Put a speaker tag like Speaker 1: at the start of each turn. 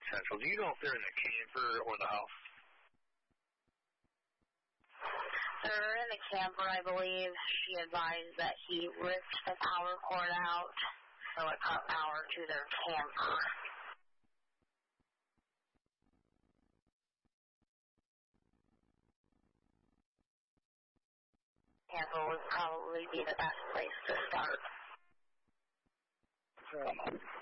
Speaker 1: Central. Do you know if they're in the camper or the house?
Speaker 2: They're in the camper, I believe. She advised that he ripped the power cord out, so it cut power to their camper. Camper would probably be the best place to start.